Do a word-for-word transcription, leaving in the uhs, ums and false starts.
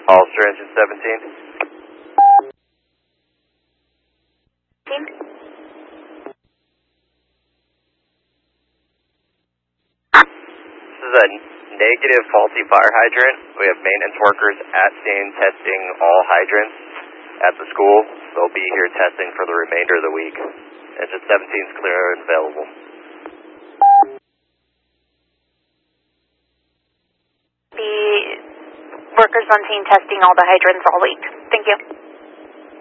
Hollister, engine seventeen. This is a negative faulty fire hydrant. We have maintenance workers at scene testing all hydrants at the school. They'll be here testing for the remainder of the week. Engine seventeen is clear and available. The workers on scene testing all the hydrants all week. Thank you.